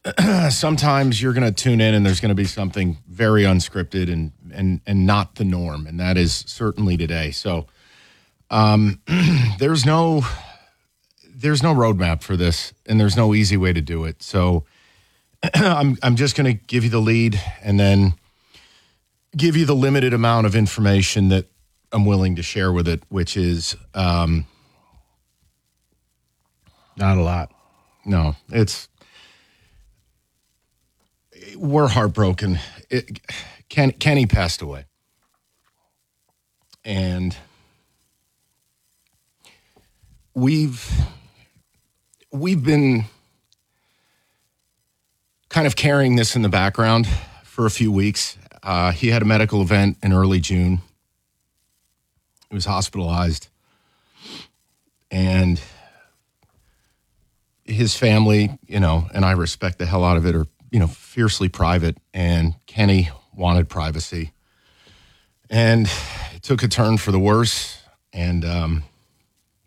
sometimes you're going to tune in and there's going to be something very unscripted and not the norm, and that is certainly today. So there's no roadmap for this, and there's no easy way to do it. So I'm just going to give you the lead and then give you the limited amount of information that I'm willing to share with it, which is not a lot. No, we're heartbroken. Kenny passed away. And we've been kind of carrying this in the background for a few weeks. He had a medical event in early June. He was hospitalized. And his family, and I respect the hell out of it, are, fiercely private. And Kenny wanted privacy. And it took a turn for the worse. And